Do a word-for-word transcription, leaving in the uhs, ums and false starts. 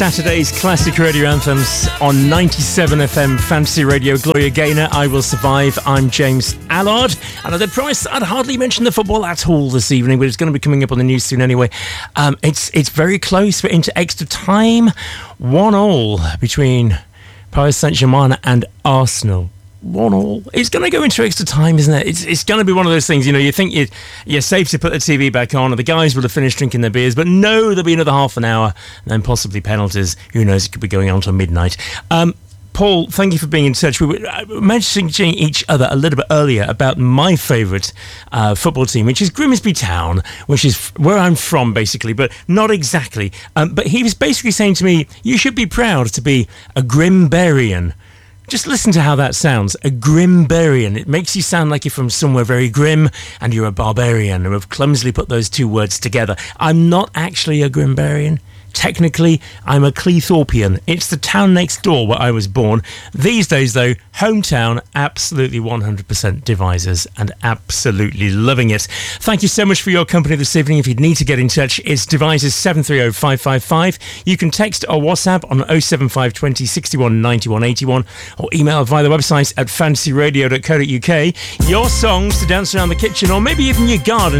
Saturday's classic radio anthems on ninety-seven F M Fantasy Radio. Gloria Gaynor, I Will Survive. I'm James Allard, and I did promise I'd hardly mention the football at all this evening, but it's going to be coming up on the news soon anyway. Um, it's it's very close. We're into extra time. One all between Paris Saint-Germain and Arsenal. One all. It's going to go into extra time, isn't it? It's it's going to be one of those things, you know, you think you're, you're safe to put the T V back on, and the guys will have finished drinking their beers, but no, there'll be another half an hour, and then possibly penalties. Who knows, it could be going on till midnight. Um, Paul, thank you for being in touch. We were mentioning each other a little bit earlier about my favourite uh, football team, which is Grimsby Town, which is where I'm from, basically, but not exactly. Um, but he was basically saying to me, you should be proud to be a Grimbarian. Just listen to how that sounds, a Grimbarian. It makes you sound like you're from somewhere very grim and you're a barbarian, and we've clumsily put those two words together. I'm not actually a Grimbarian. Technically, I'm a Cleethorpian. It's the town next door where I was born. These days, though, hometown, absolutely one hundred percent Devisers and absolutely loving it. Thank you so much for your company this evening. If you'd need to get in touch, it's Devisers seven three zero five five five. You can text or WhatsApp on oh seven five two oh sixty-one ninety-one eighty-one or email via the website at fantasy radio dot co dot uk. Your songs to dance around the kitchen or maybe even your garden.